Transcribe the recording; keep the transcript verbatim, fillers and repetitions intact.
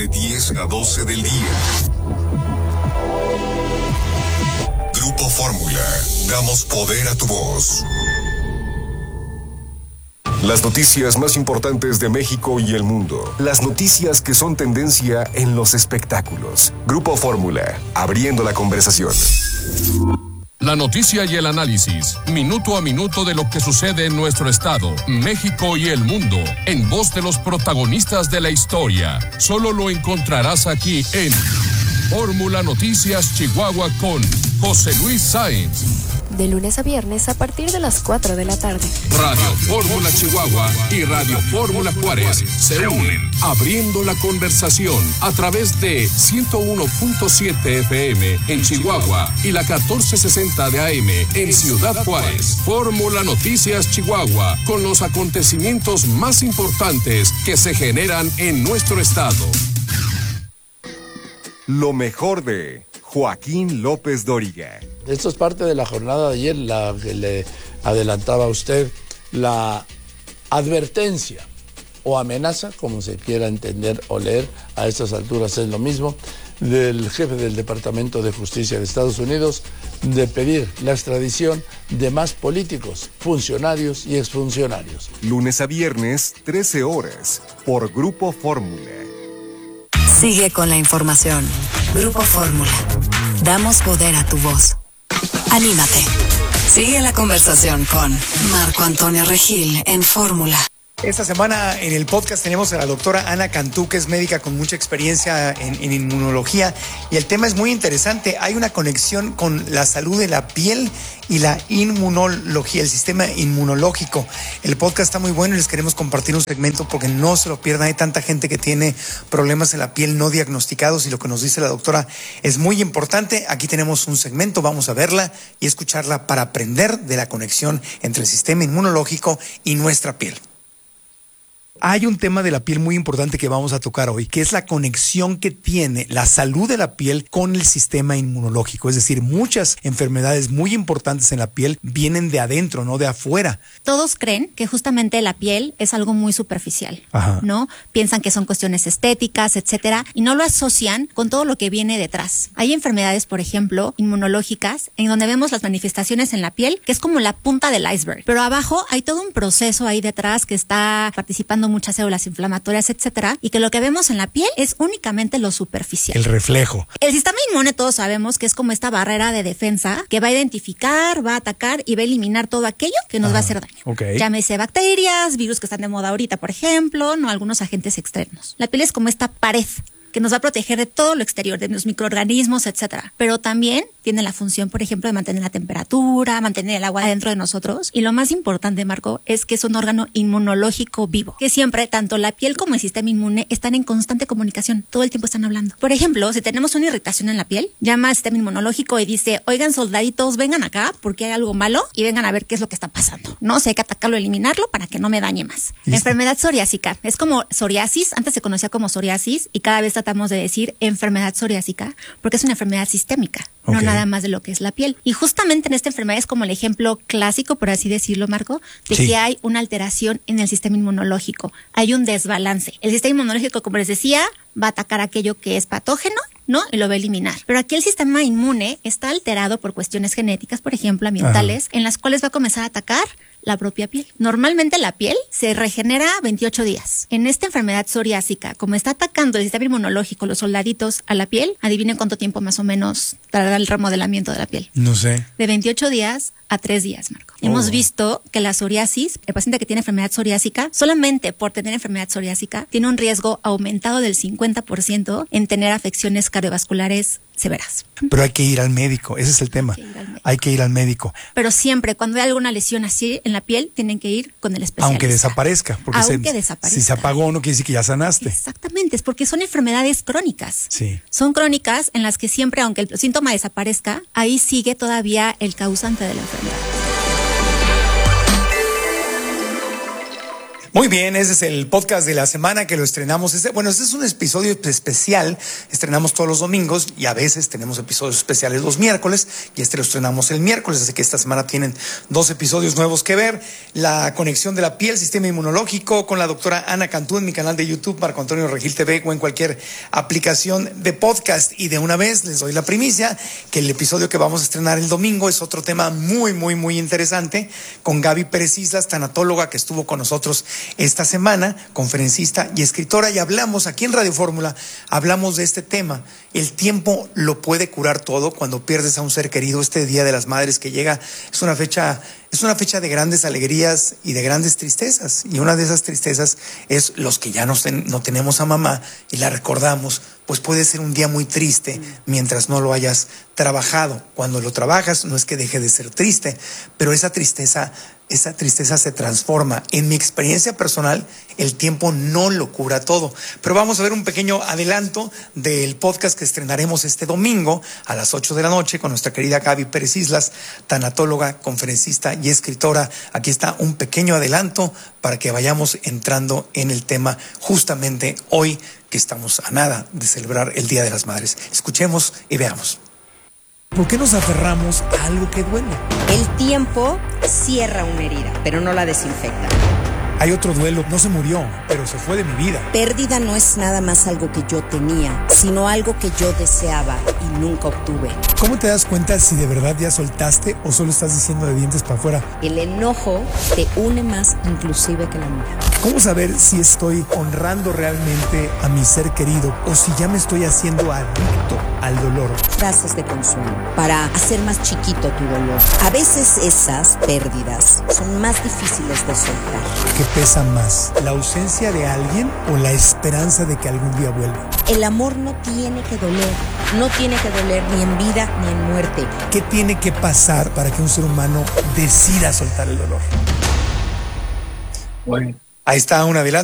de diez a doce del día. Grupo Fórmula. Damos poder a tu voz. Las noticias más importantes de México y el mundo. Las noticias que son tendencia en los espectáculos. Grupo Fórmula, abriendo la conversación. La noticia y el análisis, minuto a minuto de lo que sucede en nuestro estado, México y el mundo, en voz de los protagonistas de la historia. Solo lo encontrarás aquí en Fórmula Noticias Chihuahua con José Luis Sáenz. De lunes a viernes a partir de las cuatro de la tarde. Radio Fórmula Chihuahua y Radio Fórmula Juárez se unen, abriendo la conversación a través de ciento uno punto siete F M en Chihuahua y la catorce sesenta de A M en Ciudad Juárez. Fórmula Noticias Chihuahua, con los acontecimientos más importantes que se generan en nuestro estado. Lo mejor de Joaquín López Dóriga. Esto es parte de la jornada de ayer, la que le adelantaba a usted, la advertencia o amenaza, como se quiera entender o leer, a estas alturas es lo mismo, del jefe del Departamento de Justicia de Estados Unidos de pedir la extradición de más políticos, funcionarios y exfuncionarios. Lunes a viernes, trece horas, por Grupo Fórmula. Sigue con la información. Grupo Fórmula. Damos poder a tu voz. Anímate. Sigue la conversación con Marco Antonio Regil en Fórmula. Esta semana en el podcast tenemos a la doctora Ana Cantú, que es médica con mucha experiencia en, en inmunología, y el tema es muy interesante. Hay una conexión con la salud de la piel y la inmunología, el sistema inmunológico. El podcast está muy bueno y les queremos compartir un segmento porque no se lo pierdan. Hay tanta gente que tiene problemas en la piel no diagnosticados y lo que nos dice la doctora es muy importante. Aquí tenemos un segmento, vamos a verla y escucharla para aprender de la conexión entre el sistema inmunológico y nuestra piel. Hay un tema de la piel muy importante que vamos a tocar hoy, que es la conexión que tiene la salud de la piel con el sistema inmunológico. Es decir, muchas enfermedades muy importantes en la piel vienen de adentro, no de afuera. Todos creen que justamente la piel es algo muy superficial, Ajá. ¿no? Piensan que son cuestiones estéticas, etcétera, y no lo asocian con todo lo que viene detrás. Hay enfermedades, por ejemplo, inmunológicas, en donde vemos las manifestaciones en la piel, que es como la punta del iceberg. Pero abajo hay todo un proceso ahí detrás que está participando muchas células inflamatorias, etcétera, y que lo que vemos en la piel es únicamente lo superficial. El reflejo. El sistema inmune todos sabemos que es como esta barrera de defensa que va a identificar, va a atacar y va a eliminar todo aquello que nos Ajá. va a hacer daño. Okay. Llámese bacterias, virus que están de moda ahorita, por ejemplo, no algunos agentes externos. La piel es como esta pared que nos va a proteger de todo lo exterior, de los microorganismos, etcétera. Pero también tiene la función, por ejemplo, de mantener la temperatura, mantener el agua dentro de nosotros. Y lo más importante, Marco, es que es un órgano inmunológico vivo, que siempre, tanto la piel como el sistema inmune, están en constante comunicación. Todo el tiempo están hablando. Por ejemplo, si tenemos una irritación en la piel, llama al sistema inmunológico y dice, oigan, soldaditos, vengan acá porque hay algo malo y vengan a ver qué es lo que está pasando. No, si hay que atacarlo, eliminarlo para que no me dañe más. La enfermedad psoriásica es como psoriasis, antes se conocía como psoriasis y cada vez tratamos de decir enfermedad psoriásica porque es una enfermedad sistémica, okay. No nada más de lo que es la piel. Y justamente en esta enfermedad es como el ejemplo clásico, por así decirlo, Marco, de sí. que hay una alteración en el sistema inmunológico. Hay un desbalance. El sistema inmunológico, como les decía, va a atacar aquello que es patógeno, ¿no? Y lo va a eliminar. Pero aquí el sistema inmune está alterado por cuestiones genéticas, por ejemplo, ambientales, Ajá. en las cuales va a comenzar a atacar la propia piel. Normalmente la piel se regenera veintiocho días. En esta enfermedad psoriásica, como está atacando el sistema inmunológico, los soldaditos a la piel, adivinen cuánto tiempo más o menos tarda el remodelamiento de la piel. No sé. De veintiocho días a tres días, Marco. Oh. Hemos visto que la psoriasis, el paciente que tiene enfermedad psoriásica, solamente por tener enfermedad psoriásica, tiene un riesgo aumentado del cincuenta por ciento en tener afecciones cardiovasculares severas. Pero hay que ir al médico, ese es el tema. Hay que ir al médico. Hay que ir al médico. Pero siempre, cuando hay alguna lesión así en la piel, tienen que ir con el especialista. Aunque desaparezca. Porque Aunque se, desaparezca. Si se apagó, no quiere decir que ya sanaste. Exactamente, es porque son enfermedades crónicas. Sí. Son crónicas en las que siempre, aunque el síntoma desaparezca, ahí sigue todavía el causante de la enfermedad. Muy bien, ese es el podcast de la semana que lo estrenamos. Este, bueno, este es un episodio especial. Estrenamos todos los domingos y a veces tenemos episodios especiales los miércoles y este lo estrenamos el miércoles. Así que esta semana tienen dos episodios nuevos que ver. La conexión de la piel, sistema inmunológico, con la doctora Ana Cantú en mi canal de YouTube, Marco Antonio Regil T V, o en cualquier aplicación de podcast. Y de una vez les doy la primicia que el episodio que vamos a estrenar el domingo es otro tema muy, muy, muy interesante con Gaby Pérez Islas, tanatóloga que estuvo con nosotros esta semana, conferencista y escritora, y hablamos aquí en Radio Fórmula, hablamos de este tema. El tiempo lo puede curar todo cuando pierdes a un ser querido. Este Día de las Madres que llega es una fecha, es una fecha de grandes alegrías y de grandes tristezas. Y una de esas tristezas es los que ya no, ten, no tenemos a mamá y la recordamos, pues puede ser un día muy triste mientras no lo hayas trabajado. Cuando lo trabajas no es que deje de ser triste, pero esa tristeza Esa tristeza se transforma. En mi experiencia personal, el tiempo no lo cura todo. Pero vamos a ver un pequeño adelanto del podcast que estrenaremos este domingo a las ocho de la noche con nuestra querida Gaby Pérez Islas, tanatóloga, conferencista y escritora. Aquí está un pequeño adelanto para que vayamos entrando en el tema justamente hoy que estamos a nada de celebrar el Día de las Madres. Escuchemos y veamos. ¿Por qué nos aferramos a algo que duele? El tiempo cierra una herida, pero no la desinfecta. Hay otro duelo, no se murió, pero se fue de mi vida. Pérdida no es nada más algo que yo tenía, sino algo que yo deseaba y nunca obtuve. ¿Cómo te das cuenta si de verdad ya soltaste o solo estás diciendo de dientes para afuera? El enojo te une más inclusive que el amor. ¿Cómo saber si estoy honrando realmente a mi ser querido o si ya me estoy haciendo adicto al dolor? Frases de consuelo para hacer más chiquito tu dolor. A veces esas pérdidas son más difíciles de soltar. ¿Qué pesa más, la ausencia de alguien o la esperanza de que algún día vuelva? El amor no tiene que doler, no tiene que doler ni en vida ni en muerte. ¿Qué tiene que pasar para que un ser humano decida soltar el dolor? Bueno, ahí está un adelanto.